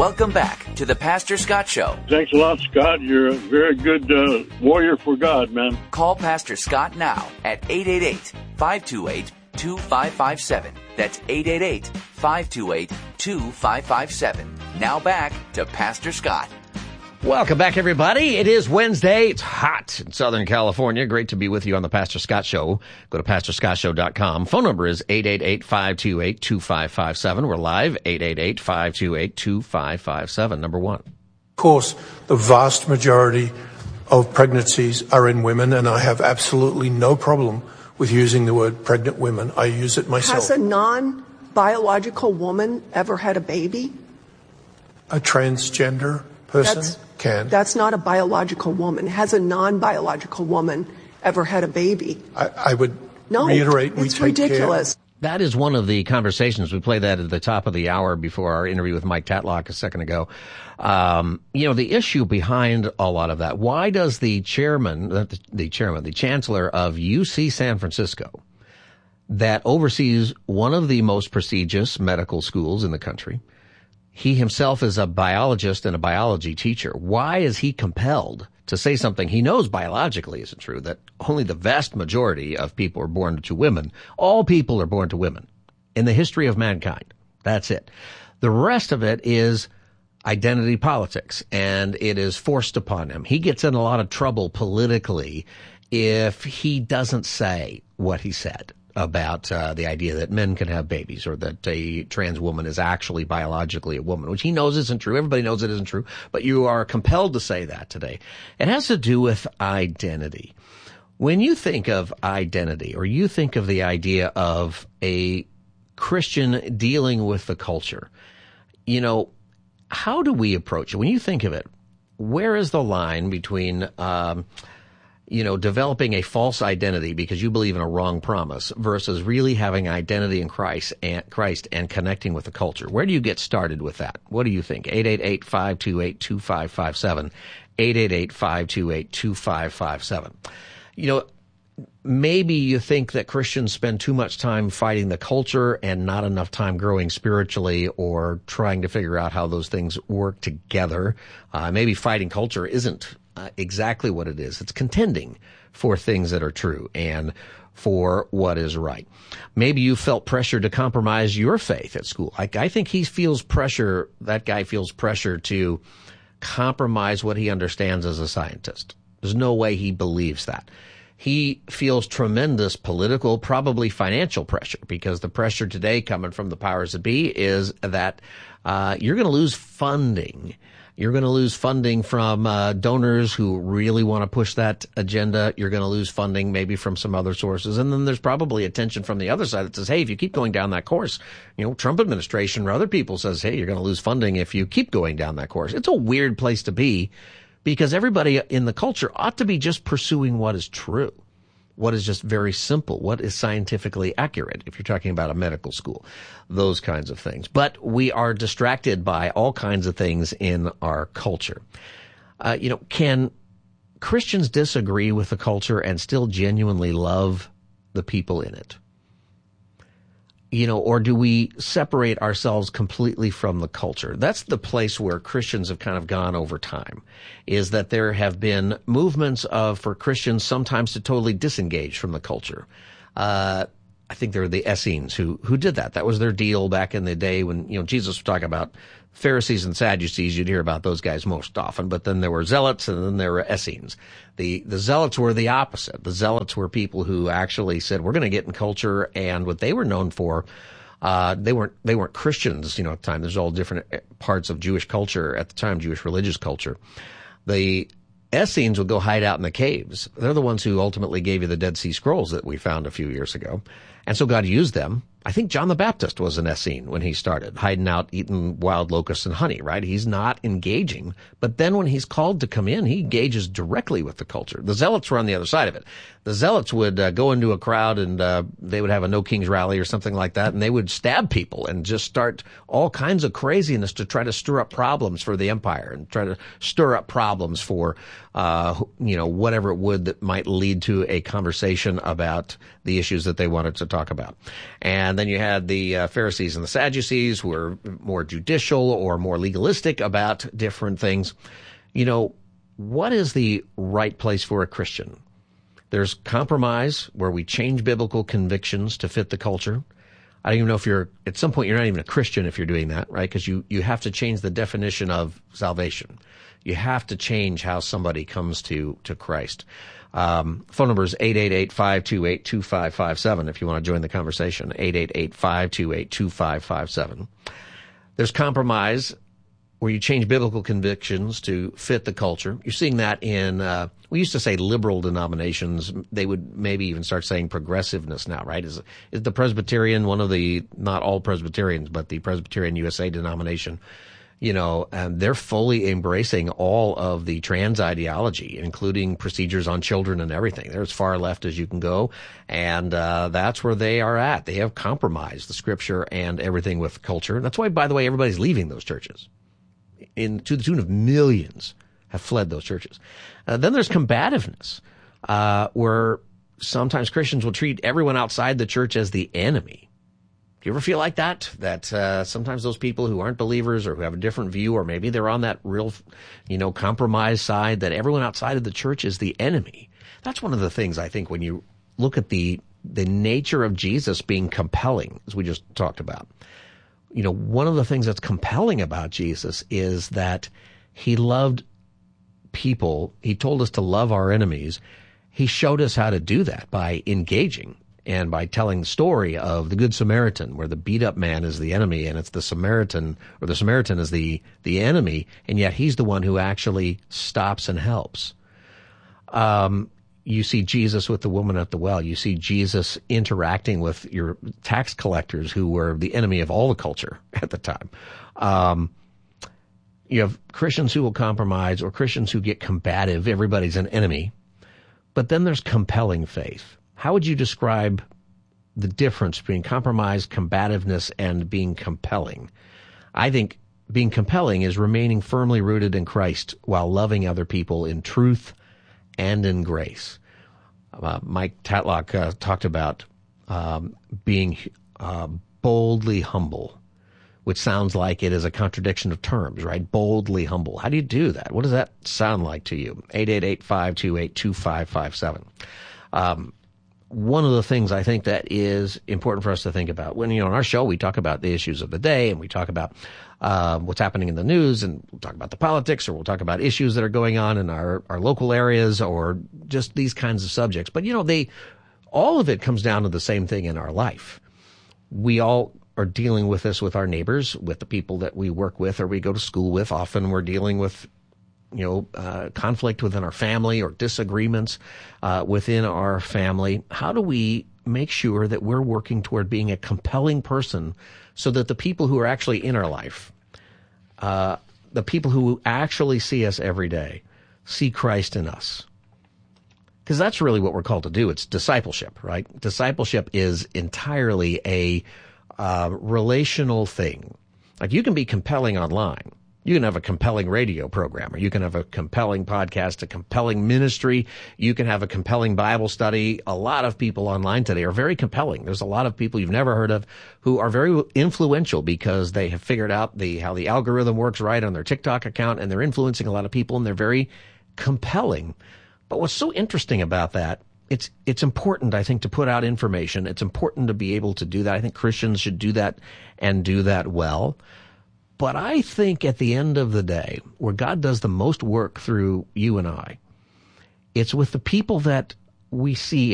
Welcome back to the Pastor Scott Show. Thanks a lot, Scott. You're a very good warrior for God, man. Call Pastor Scott now at 888-528-2557. That's 888-528-2557. Now back to Pastor Scott. Welcome back, everybody. It is Wednesday. It's hot in Southern California. Great to be with you on the Pastor Scott Show. Go to PastorScottShow.com. Phone number is 888-528-2557. We're live, 888-528-2557, number one. Of course, the vast majority of pregnancies are in women, and I have absolutely no problem with using the word pregnant women. I use it myself. Has a non-biological woman ever had a baby? A transgender person can. That's not a biological woman. Has a non-biological woman ever had a baby? I would reiterate, we it's take ridiculous. care. That is one of the conversations. We played that at the top of the hour before our interview with Mike Tatlock a second ago. The issue behind a lot of that, why does the chancellor of UC San Francisco, that oversees one of the most prestigious medical schools in the country, he himself is a biologist and a biology teacher, why is he compelled to say something he knows biologically isn't true, that only the vast majority of people are born to women? All people are born to women in the history of mankind. That's it. The rest of it is identity politics, and it is forced upon him. He gets in a lot of trouble politically if he doesn't say what he said about the idea that men can have babies, or that a trans woman is actually biologically a woman, which he knows isn't true. Everybody knows it isn't true, but you are compelled to say that today. It has to do with identity. When you think of identity, or you think of the idea of a Christian dealing with the culture, how do we approach it? When you think of it, where is the line between developing a false identity because you believe in a wrong promise versus really having identity in Christ and connecting with the culture? Where do you get started with that? What do you think? 888-528-2557. 888-528-2557. Maybe you think that Christians spend too much time fighting the culture and not enough time growing spiritually or trying to figure out how those things work together. Maybe fighting culture isn't exactly what it is. It's contending for things that are true and for what is right. Maybe you felt pressure to compromise your faith at school. I think that guy feels pressure to compromise what he understands as a scientist. There's no way he believes that. He feels tremendous political, probably financial pressure, because the pressure today coming from the powers that be is that you're going to lose funding. You're going to lose funding from donors who really want to push that agenda. You're going to lose funding maybe from some other sources. And then there's probably attention from the other side that says, hey, if you keep going down that course, Trump administration or other people says, hey, you're going to lose funding if you keep going down that course. It's a weird place to be, because everybody in the culture ought to be just pursuing what is true, what is just very simple, what is scientifically accurate, if you're talking about a medical school, those kinds of things. But we are distracted by all kinds of things in our culture. Can Christians disagree with the culture and still genuinely love the people in it? Or do we separate ourselves completely from the culture? That's the place where Christians have kind of gone over time, is that there have been movements for Christians sometimes to totally disengage from the culture. I think there were the Essenes who did that. That was their deal back in the day when, Jesus was talking about Pharisees and Sadducees. You'd hear about those guys most often, but then there were Zealots and then there were Essenes. The Zealots were the opposite. The Zealots were people who actually said, we're going to get in culture, and what they were known for, they weren't Christians, at the time. There's all different parts of Jewish culture at the time, Jewish religious culture. The Essenes would go hide out in the caves. They're the ones who ultimately gave you the Dead Sea Scrolls that we found a few years ago. And so God used them. I think John the Baptist was an Essene when he started, hiding out, eating wild locusts and honey, right? He's not engaging. But then when he's called to come in, he engages directly with the culture. The Zealots were on the other side of it. The Zealots would go into a crowd and they would have a No Kings rally or something like that, and they would stab people and just start all kinds of craziness to try to stir up problems for the empire and try to stir up problems for, whatever it would that might lead to a conversation about the issues that they wanted to talk about. And then you had the Pharisees and the Sadducees, who were more judicial or more legalistic about different things. You know, what is the right place for a Christian? There's compromise, where we change biblical convictions to fit the culture. I don't even know if at some point you're not even a Christian if you're doing that, right? Because you have to change the definition of salvation. You have to change how somebody comes to Christ. Phone number is 888-528-2557 if you want to join the conversation, 888-528-2557. There's compromise, where you change biblical convictions to fit the culture. You're seeing that in, we used to say liberal denominations. They would maybe even start saying progressiveness now, right? Is the Presbyterian one of the, not all Presbyterians, but the Presbyterian USA denomination, you know, and they're fully embracing all of the trans ideology, including procedures on children and everything. They're as far left as you can go, and that's where they are at. They have compromised the scripture and everything with culture. That's why, by the way, everybody's leaving those churches. To the tune of millions have fled those churches. Then there's combativeness, where sometimes Christians will treat everyone outside the church as the enemy. Do you ever feel like that? That sometimes those people who aren't believers or who have a different view, or maybe they're on that real, compromise side, that everyone outside of the church is the enemy. That's one of the things I think when you look at the nature of Jesus being compelling, as we just talked about. You know, one of the things that's compelling about Jesus is that he loved people. He told us to love our enemies. He showed us how to do that by engaging and by telling the story of the Good Samaritan, where the beat-up man is the enemy, and it's the Samaritan, or the Samaritan is the enemy, and yet he's the one who actually stops and helps. You see Jesus with the woman at the well. You see Jesus interacting with your tax collectors, who were the enemy of all the culture at the time. You have Christians who will compromise, or Christians who get combative. Everybody's an enemy. But then there's compelling faith. How would you describe the difference between compromise, combativeness, and being compelling? I think being compelling is remaining firmly rooted in Christ while loving other people in truth and in grace. Mike Tatlock talked about being boldly humble, which sounds like it is a contradiction of terms, right? Boldly humble. How do you do that? What does that sound like to you? 888-528-2557. One of the things I think that is important for us to think about when, on our show, we talk about the issues of the day, and we talk about what's happening in the news, and we'll talk about the politics, or we'll talk about issues that are going on in our local areas, or just these kinds of subjects. But, all of it comes down to the same thing in our life. We all are dealing with this with our neighbors, with the people that we work with or we go to school with. Often we're dealing with conflict within our family, or disagreements within our family. How do we make sure that we're working toward being a compelling person, so that the people who are actually in our life, the people who actually see us every day, see Christ in us? Because that's really what we're called to do. It's discipleship, right? Discipleship is entirely a relational thing. Like, you can be compelling online. You can have a compelling radio program, or you can have a compelling podcast, a compelling ministry. You can have a compelling Bible study. A lot of people online today are very compelling. There's a lot of people you've never heard of who are very influential because they have figured out how the algorithm works right on their TikTok account, and they're influencing a lot of people, and they're very compelling. But what's so interesting about that, it's important, I think, to put out information. It's important to be able to do that. I think Christians should do that, and do that well. But I think at the end of the day, where God does the most work through you and I, it's with the people that we see